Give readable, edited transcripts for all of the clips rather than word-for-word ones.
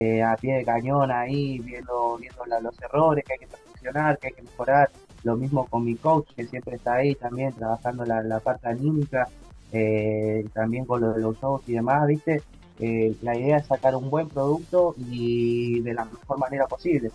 a pie de cañón ahí, viendo los errores que hay que perfeccionar, que hay que mejorar. Lo mismo con mi coach, que siempre está ahí también trabajando la parte anímica, también con lo de los shows y demás, ¿viste? La idea es sacar un buen producto y de la mejor manera posible.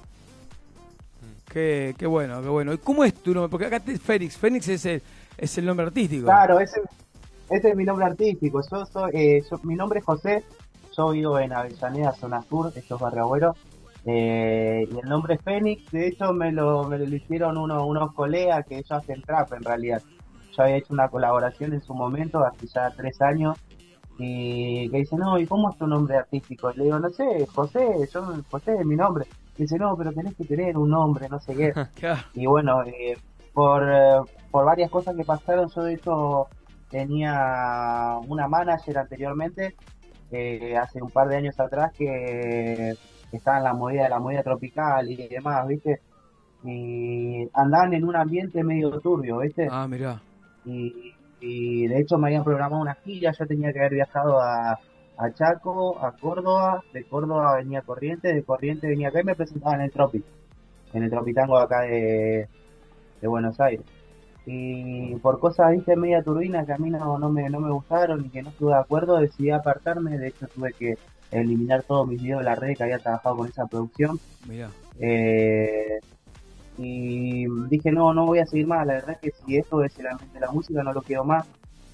Qué bueno, qué bueno. ¿Y cómo es tu nombre? Porque acá te Fénix. Fénix es el nombre artístico. Claro, ese es mi nombre artístico. Mi nombre es José, yo vivo en Avellaneda, zona sur, esto es Barrio Agüero. Y el nombre es Fénix, de hecho me lo eligieron unos colegas que ellos hacen trap en realidad. Yo había hecho una colaboración en su momento, hace ya 3 años, y que dice, no, ¿y cómo es tu nombre artístico? Y le digo, no sé, José, José es mi nombre. Dice, no, pero tenés que tener un nombre, no sé qué. Claro. Y bueno, por varias cosas que pasaron, yo de hecho tenía una manager anteriormente, hace un par de años atrás, que estaba en la movida tropical y demás, ¿viste? Y andaban en un ambiente medio turbio, ¿viste? Ah, mirá. Y de hecho me habían programado una gira, yo tenía que haber viajado a Chaco, a Córdoba, de Córdoba venía a Corrientes, de Corrientes venía acá y me presentaba en el Tropitango acá de Buenos Aires. Y por cosas, viste, media turbinas que a mí no me gustaron y que no estuve de acuerdo, decidí apartarme. De hecho, tuve que eliminar todos mis videos de la red que había trabajado con esa producción. Mirá. Eh, y dije, no, no voy a seguir más. La verdad es que si esto es el ambiente de la música, no lo quiero más.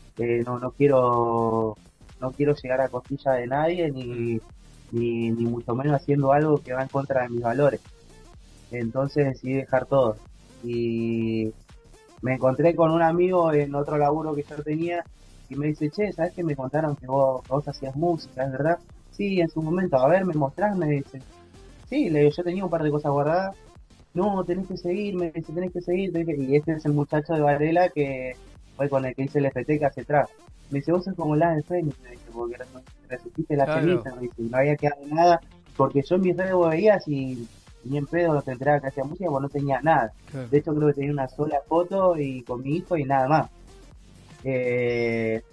No quiero llegar a costilla de nadie, Mm. ni mucho menos haciendo algo que va en contra de mis valores. Entonces decidí dejar todo. Y me encontré con un amigo en otro laburo que yo tenía y me dice, che, ¿sabes que me contaron que vos hacías música, es verdad? Sí, en su momento, a ver, me mostrás, me dice. Sí, le digo, yo tenía un par de cosas guardadas. No, tenés que seguir, me dice, tenés que seguir. Y este es el muchacho de Varela que fue con el que hice el FT que hace trap. Me dice, vos sos como la de Fénix, me dice, porque resucité la Claro. ceniza, me dice, y no había quedado nada, porque yo en mis redes vos veías y ni en pedo no te enteraba que hacía música, porque no tenía nada. Claro. De hecho, creo que tenía una sola foto y con mi hijo y nada más. Eh,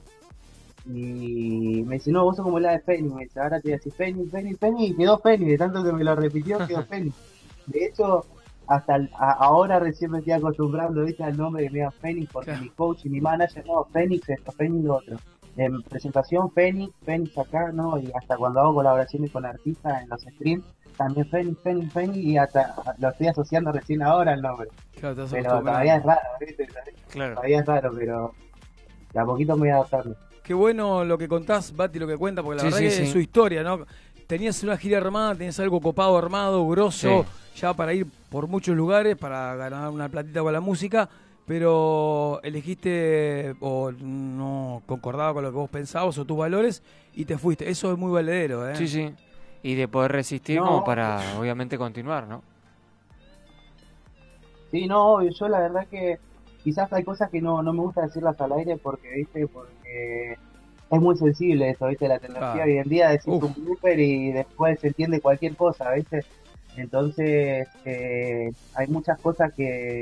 y me dice, no, vos sos como la de Fénix, me dice, ahora te voy a decir Fénix, Fénix, Fénix, y quedó Fénix, de tanto que me lo repitió, quedó Fénix. De hecho, ahora recién me estoy acostumbrando, ¿viste? Al nombre que me da Fénix, porque Claro. mi coach y mi manager, no, Fénix esto, Fénix lo otro. En presentación, Fénix, Fénix acá, ¿no? Y hasta cuando hago colaboraciones con artistas en los streams, también Fénix, Fénix, Fénix, y hasta lo estoy asociando recién ahora el nombre. Claro, te estás Pero todavía es acostumbrando. raro, ¿viste? Claro. Todavía es raro, pero de a poquito me voy adaptando. Qué bueno lo que contás, Bati, lo que cuenta, porque la Sí, verdad sí, que es sí. su historia, ¿no? Tenías una gira armada, tenías algo copado armado, grosso, Sí. ya para ir por muchos lugares, para ganar una platita con la música, pero elegiste o no concordaba con lo que vos pensabas o tus valores y te fuiste. Eso es muy valedero, ¿eh? Sí, sí. Y de poder resistir como No, para, obviamente, continuar, ¿no? sí, no, obvio, yo la verdad que quizás hay cosas que no me gusta decirlas al aire porque, ¿viste? Porque es muy sensible esto, ¿viste? La tecnología Claro. hoy en día decís Uf, un blooper y después se entiende cualquier cosa, ¿viste? Entonces, hay muchas cosas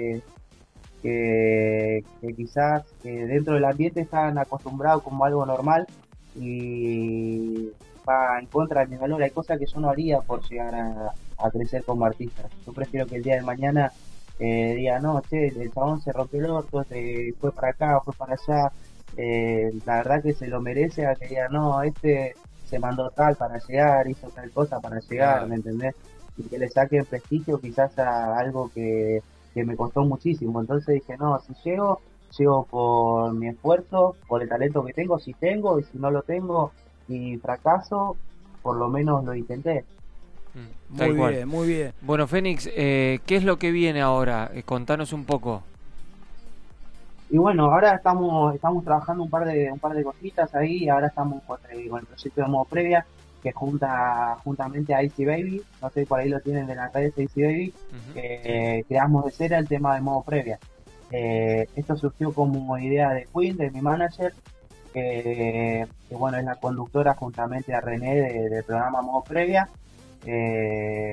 que quizás dentro del ambiente están acostumbrados como algo normal y va en contra de mi valor. Hay cosas que yo no haría por llegar a crecer como artista. Yo prefiero que el día de mañana diga, no, che, el chabón se rompió el orto, fue para acá, fue para allá. La verdad que se lo merece a que diga, no, este se mandó tal para llegar, hizo tal cosa para llegar, claro. ¿me entendés? Y que le saquen prestigio quizás a algo que me costó muchísimo. Entonces dije, no, si llego por mi esfuerzo, por el talento que tengo, si tengo, y si no lo tengo y fracaso, por lo menos lo intenté. Tal Muy cual. bien, muy bien. Bueno, Fénix, ¿qué es lo que viene ahora? Contanos un poco. Y bueno, ahora estamos trabajando un par de cositas ahí, ahora estamos con el proyecto de modo previa, que juntamente a Easy Baby, no sé por ahí lo tienen en las redes Easy Baby, Ujú. Sí. que creamos de cera el tema de modo previa. Esto surgió como idea de Queen, de mi manager, que bueno, es la conductora juntamente a René del programa Modo Previa. Eh,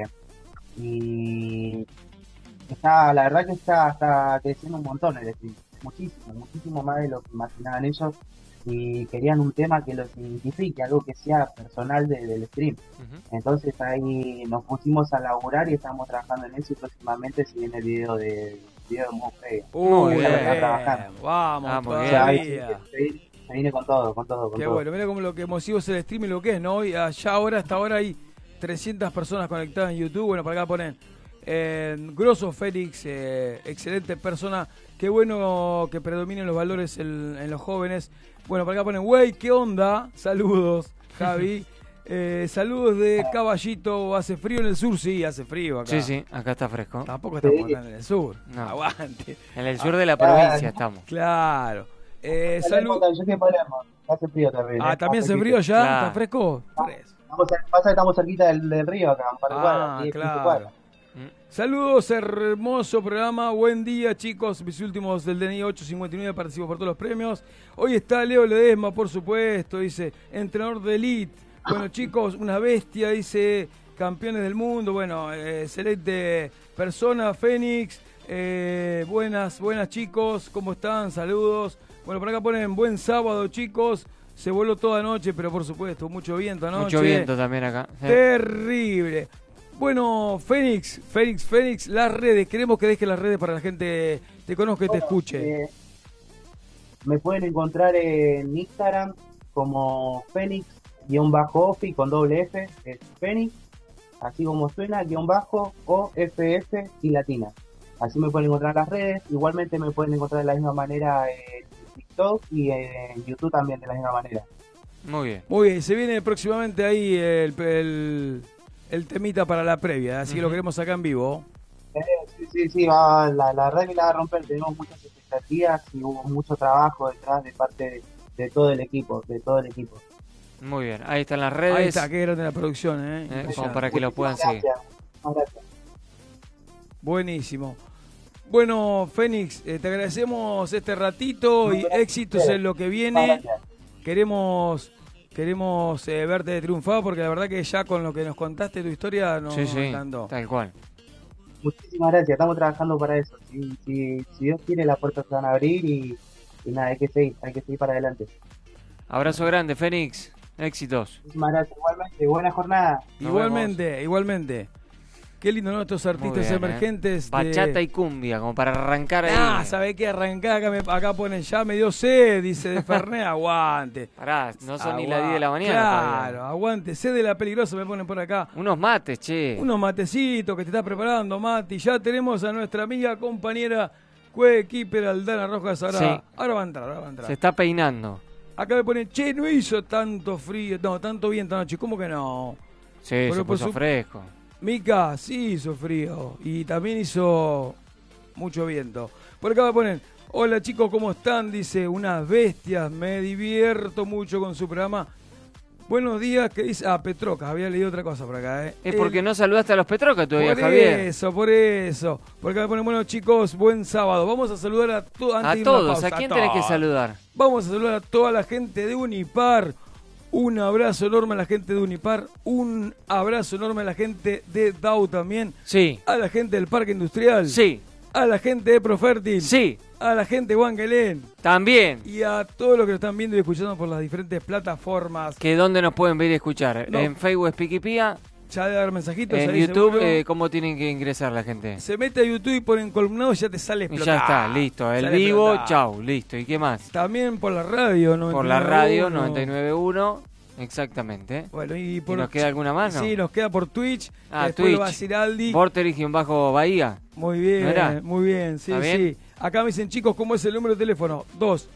y la verdad que está creciendo un montón el stream, muchísimo, muchísimo más de lo que imaginaban ellos. y querían un tema que los identifique, algo que sea personal del stream. Ujú. Entonces ahí nos pusimos a laburar y estamos trabajando en eso y próximamente se viene el video de Mood Previa. Muy Ya lo bien. están trabajando. Vamos, Ah, muy O bien. sea, todavía. se viene con todo, con todo, con Qué todo. bueno, mira como lo que emotivo es el stream y lo que es, ¿no? Y allá ahora, hasta ahora hay 300 personas conectadas en YouTube. Bueno, para acá ponen Grosso Félix, excelente persona. Qué bueno que predominen los valores en los jóvenes. Bueno, para acá ponen, wey, ¿qué onda? Saludos, Javi. Saludos de Caballito. ¿Hace frío en el sur? Sí, hace frío acá. Sí, sí, acá está fresco. Tampoco estamos tan en el sur. No. Aguante. En el sur de la provincia estamos. Claro. Yo Salud. estoy en Palermo, hace frío también. Ah, ¿también hace frío ya? Claro. ¿Está fresco? Por eso. Pasa que estamos cerquita del río acá, un par de cuadras, 10, 15 claro. cuadras. Saludos, hermoso programa. Buen día, chicos. Mis últimos del DNI 859 participo por todos los premios. Hoy está Leo Ledesma, por supuesto, dice, entrenador de elite. Bueno, chicos, una bestia, dice, campeones del mundo. Bueno, excelente persona, Fénix. Buenas, chicos. ¿Cómo están? Saludos. Bueno, por acá ponen buen sábado, chicos. Se voló toda noche, pero por supuesto, mucho viento anoche. Mucho viento también acá. Sí. Terrible. Bueno, Fénix, las redes. Queremos que dejes las redes para la gente te conozca y te escuche. Me pueden encontrar en Instagram como Fénix-Ofi con doble F, es Fénix, así como suena, _OFF y latina. Así me pueden encontrar en las redes. Igualmente me pueden encontrar de la misma manera en TikTok y en YouTube también de la misma manera. Muy bien. Muy bien, se viene próximamente ahí el temita para la previa, así que lo queremos acá en vivo. Sí, la verdad que la va a romper. Tenemos muchas expectativas y hubo mucho trabajo detrás de parte de todo el equipo, Muy bien. Ahí están las redes. Ahí está, qué grande la producción, Como para que lo puedan seguir. Gracias. Buenísimo. Bueno, Fénix, te agradecemos este ratito y éxitos en lo que viene. Queremos verte triunfar porque la verdad que ya con lo que nos contaste tu historia nos encantó. Tal cual. Muchísimas gracias, estamos trabajando para eso. Si Dios quiere, las puertas se van a abrir y nada, hay que seguir para adelante. Abrazo grande, Fénix. Éxitos. Muchísimas gracias, igualmente. Buena jornada. Igualmente. Qué lindo, ¿no? Estos artistas bien, emergentes. Bachata y cumbia, como para arrancar ahí. ¿Sabés qué? Arrancar acá ponen ya me dio sed, dice de Fernet, aguante. Pará, no son ni las 10 de la mañana. Claro, todavía. aguante, sed de la peligrosa me ponen por acá. Unos mates, che. Unos matecitos que te estás preparando, Mati. Ya tenemos a nuestra amiga, compañera, coequiper Aldana Rojas. Ahora va a entrar. Se está peinando. Acá me ponen, che, no hizo tanto frío, no, tanto viento anoche. ¿Cómo que no? Sí, se puso fresco. Mica, sí hizo frío y también hizo mucho viento. Por acá me ponen, hola chicos, ¿cómo están? Dice, unas bestias, me divierto mucho con su programa. Buenos días, ¿qué dice? Petrocas, había leído otra cosa por acá. Es porque no saludaste a los Petrocas todavía, Javier. Por eso. Por acá me ponen, bueno chicos, buen sábado. Vamos a saludar a todos. A todos, ¿a quién tenés que saludar? Vamos a saludar a toda la gente de Unipar. Un abrazo enorme a la gente de Unipar, un abrazo enorme a la gente de DAO también, sí, a la gente del Parque Industrial, sí, a la gente de Profértil, sí, a la gente de Huanguelén, también, y a todos los que nos están viendo y escuchando por las diferentes plataformas. ¿Que dónde nos pueden ver y escuchar? No. En Facebook Piquipía. Ya debe dar mensajitos. En YouTube, ¿cómo tienen que ingresar la gente? Se mete a YouTube y ponen columnados y ya te sale explotado. Y ya está, listo. El vivo, chau, listo. ¿Y qué más? También por la radio, 99.1. Por la radio, 99.1. Exactamente. Bueno, ¿y nos queda alguna más, no? Sí, nos queda por Twitch. Twitch. Va a decir Aldi. Vorterix-Bahía. Muy bien, ¿No muy bien. Sí, sí. Acá me dicen, chicos, ¿cómo es el número de teléfono?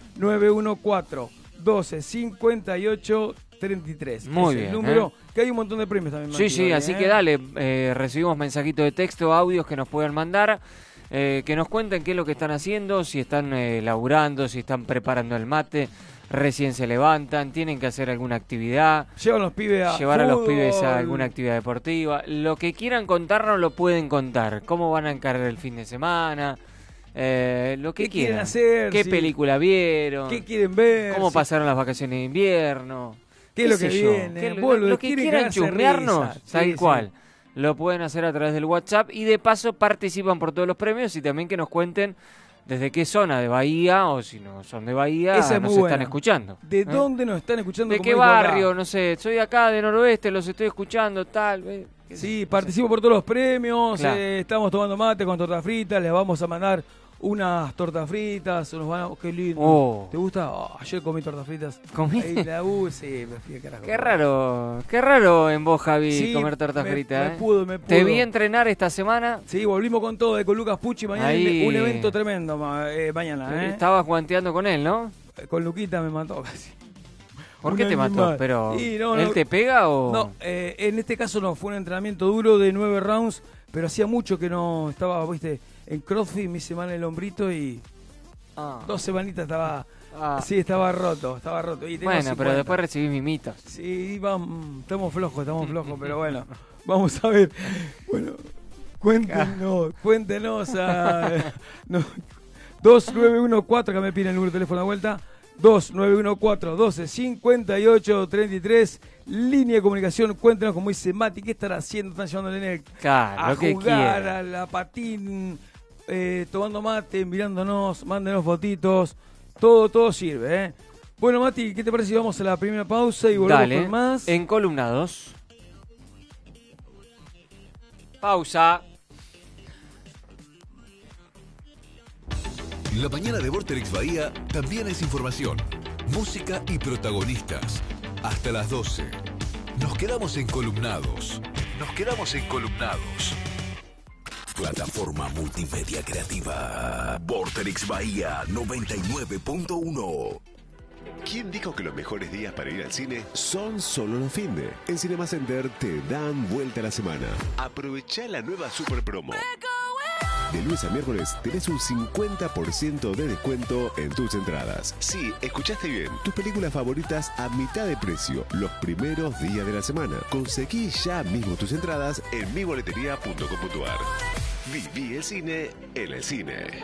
2914-1258-33. Muy es bien. El número, que hay un montón de premios también. Sí, así que dale. Recibimos mensajitos de texto, audios que nos puedan mandar. Que nos cuenten qué es lo que están haciendo, si están laburando, si están preparando el mate, recién se levantan, tienen que hacer alguna actividad. Llevar a los pibes a los pibes a alguna actividad deportiva. Lo que quieran contarnos lo pueden contar. Cómo van a encarar el fin de semana. Lo que quieran hacer. ¿Qué película vieron? ¿Qué quieren ver? ¿Cómo pasaron las vacaciones de invierno? ¿Qué es lo que viene? Lo que quieran chusmearnos, tal cual. Lo pueden hacer a través del WhatsApp y de paso participan por todos los premios y también que nos cuenten desde qué zona de Bahía, o si no son de Bahía, Esa es nos muy buena. están escuchando. ¿De dónde nos están escuchando? ¿De como qué dijo acá? barrio? No sé, soy acá de Noroeste, los estoy escuchando, tal. Sí, participo por todos los premios, Claro. estamos tomando mate con tortas fritas, les vamos a mandar unas tortas fritas, nos van a... qué lindo. Oh. ¿Te gusta? Ayer comí tortas fritas. ¿Comí? Ahí sí, me fui a carajo. Qué raro en vos, Javi, Sí, comer tortas fritas. me pudo. Te vi entrenar esta semana. Sí, volvimos con todo, con Lucas Pucci, mañana Ahí. un evento tremendo, mañana, Estabas guanteando con él, ¿no? Con Luquita me mató casi. ¿Por Un qué te mató? animal. Pero Y no, ¿él no. te pega o...? No, en este caso no, fue un entrenamiento duro de 9 rounds, pero hacía mucho que no estaba, viste, en CrossFit, me hice mal el hombrito y 2 semanitas estaba, sí, estaba roto. Y tengo Bueno, 50. pero después recibís mimitos. Sí, estamos flojos, pero bueno, vamos a ver. Bueno, cuéntenos a... no, 2914, que me piden el número de teléfono de vuelta. 2914-12-58-33, línea de comunicación. Cuéntenos, como dice Mati, ¿qué estará haciendo? Están llevando el nene a lo que jugar, quiera. a la patín, tomando mate, mirándonos, mándenos fotitos, todo sirve, ¿eh? Bueno, Mati, ¿qué te parece si vamos a la primera pausa y volvemos Dale, con más? encolumnados. Pausa. La mañana de Vorterix Bahía también es información, música y protagonistas. Hasta las 12. Nos quedamos encolumnados. Plataforma multimedia creativa. Vorterix Bahía 99.1. ¿Quién dijo que los mejores días para ir al cine son solo los finde? En Cinema Center te dan vuelta a la semana. Aprovechá la nueva super promo. De lunes a miércoles tenés un 50% de descuento en tus entradas. Sí, escuchaste bien. Tus películas favoritas a mitad de precio los primeros días de la semana. Conseguí ya mismo tus entradas en miboletería.com.ar. Viví el cine en el cine.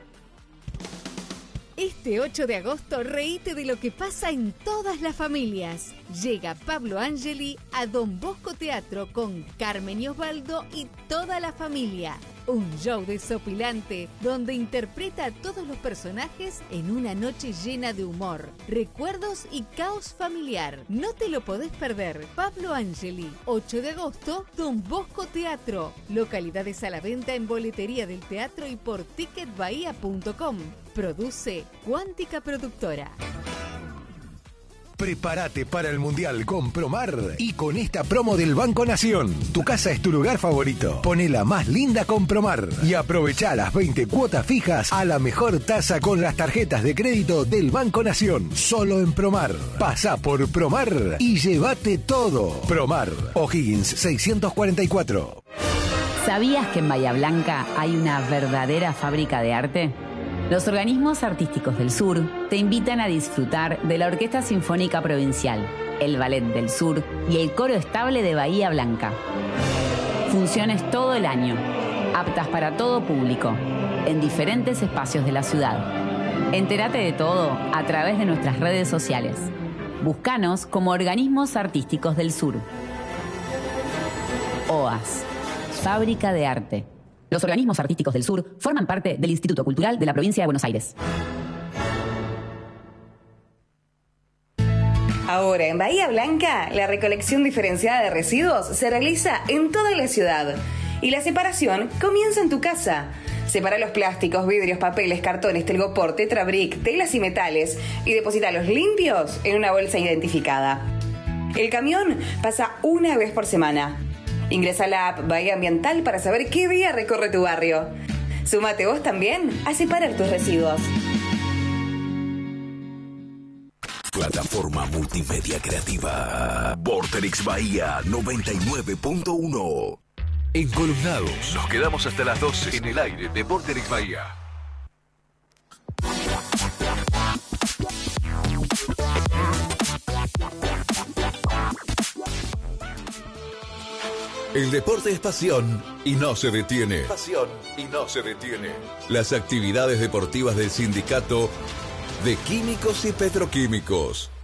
Este 8 de agosto reíte de lo que pasa en todas las familias. Llega Pablo Angeli a Don Bosco Teatro con Carmen y Osvaldo y toda la familia. Un show desopilante donde interpreta a todos los personajes en una noche llena de humor, recuerdos y caos familiar. No te lo podés perder. Pablo Angeli, 8 de agosto, Don Bosco Teatro. Localidades a la venta en boletería del teatro y por ticketbahía.com. Produce Cuántica Productora. Prepárate para el Mundial con Promar y con esta promo del Banco Nación. Tu casa es tu lugar favorito. Ponela más linda con Promar y aprovecha las 20 cuotas fijas a la mejor tasa con las tarjetas de crédito del Banco Nación. Solo en Promar. Pasá por Promar y llévate todo. Promar, O'Higgins 644. ¿Sabías que en Bahía Blanca hay una verdadera fábrica de arte? Los organismos artísticos del sur te invitan a disfrutar de la Orquesta Sinfónica Provincial, el Ballet del Sur y el Coro Estable de Bahía Blanca. Funciones todo el año, aptas para todo público, en diferentes espacios de la ciudad. Entérate de todo a través de nuestras redes sociales. Búscanos como Organismos Artísticos del Sur. OAS, Fábrica de Arte. Los organismos artísticos del sur forman parte del Instituto Cultural de la Provincia de Buenos Aires. Ahora, en Bahía Blanca, la recolección diferenciada de residuos se realiza en toda la ciudad. Y la separación comienza en tu casa. Separa los plásticos, vidrios, papeles, cartones, telgopor, tetrabric, telas y metales y deposítalos limpios en una bolsa identificada. El camión pasa una vez por semana. Ingresa a la app Bahía Ambiental para saber qué día recorre tu barrio. Súmate vos también a separar tus residuos. Plataforma multimedia creativa. Vorterix Bahía 99.1. Encolumnados. Nos quedamos hasta las 12 en el aire de Vorterix Bahía. El deporte es pasión y no se detiene. Pasión y no se detiene. Las actividades deportivas del Sindicato de Químicos y Petroquímicos.